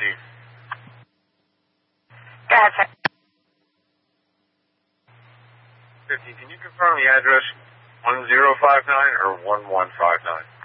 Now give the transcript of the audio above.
Gotcha. 15, can you confirm the address 1059 or 1159?